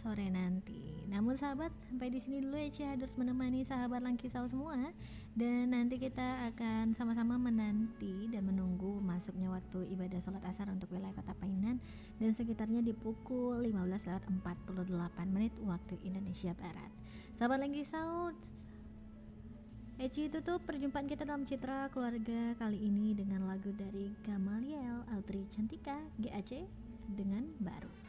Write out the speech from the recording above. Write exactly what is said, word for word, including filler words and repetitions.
sore nanti. Namun sahabat, sampai di sini dulu Eci harus menemani sahabat Langkisau semua. Dan nanti kita akan sama-sama menanti dan menunggu masuknya waktu ibadah sholat asar untuk wilayah Kota Painan dan sekitarnya di pukul lima belas lewat empat puluh delapan menit waktu Indonesia Barat. Sahabat Langkisau, Eci tutup perjumpaan kita dalam Citra Keluarga kali ini dengan lagu dari Gamaliel Audrey Cantika G A C dengan Baru.